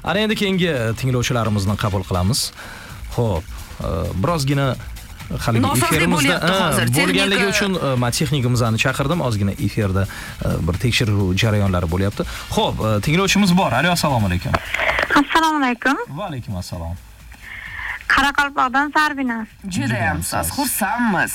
Ana endi keyingi tinglovchilarimizni qabul qilamiz. Xo'p, birozgina haligi efirimizda bo'lganligi uchun men texnikimizni chaqirdim. Ozgina efirda bir tekshiruv jarayonlari bo'lyapti. Xo'p, tinglovchimiz bor. Alo, assalomu alaykum. Assalomu alaykum. Va alaykum assalom. Qoraqalpoqdan Sarbina. Juda ham siz xursandmiz.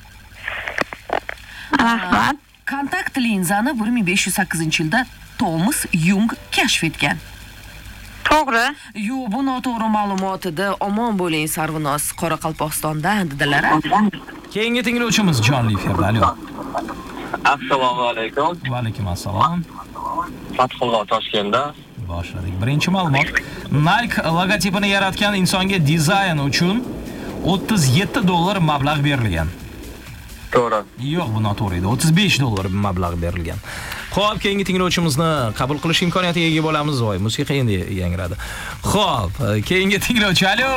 Rahmat. Kontakt linzani 1508-yilda Thomas Young kashf etgan. To'g'ri. Yo'q, bu noto'g'ri ma'lumot edi. Omon bo'ling, Sarvinoz Qoraqalpog'istondan dedilar. Keyingi tinglovchimiz jonli efirda. Alo. Assalomu alaykum. Va alaykum assalom. Fathulloh Toshkentda. Boshladik. Birinchi ma'lumot. Nike logotipini yaratgan insonga dizayn uchun $37 mablag' berilgan. To'g'ri. Yo'q, bu noto'g'ri edi. $35 mablag' berilgan. Xo'p, keyingi tinglovchimizni qabul qilish imkoniyatiga ega bo'lamiz. Voy, musiqa endi yangradi. Xo'p, keyingi tinglovchi. Alo.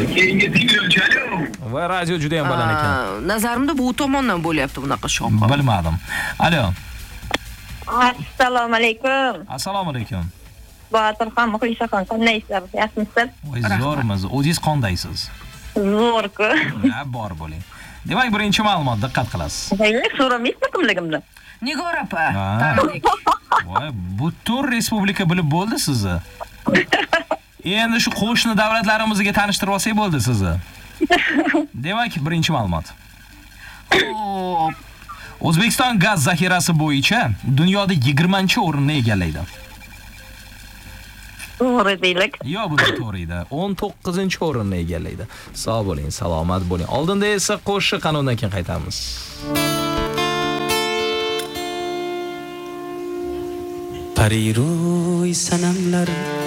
Va radio juda ham baland ekan. Nazarimda bu tomondan bo'lyapti bunaqa shovqin. Bilmadim. Alo. Assalomu alaykum. Assalomu alaykum. Botirxon, Muxlisaxon, qandaysizlar? Yaxshisizlar? Voy, zo'rmiz. O'zingiz qandaysiz? Zo'r-ku. Ha, bor bo'ling. Demak, birinchi ma'lumot diqqat qilasiz. So'ramaysizmi kimligimni? Nigor opa, tanidik. Voy, butun respublika bilib bo'ldi sizni. Endi shu qo'shni davlatlarimizga tanishtirib olsak bo'ldi sizni. Demak, birinchi ma'lumot. Xo'p. O'zbekiston gaz zaxirasi bo'yicha dunyoda 20-o'rinni egallaydi. To'g'ri deylik. Yo'q, bu to'g'ri edi. 19-o'rinni egallaydi. Sog' bo'ling, salomat bo'ling. Oldinda esa qo'shiq qanundan keyin qaytamiz. Pariro'y sanamlar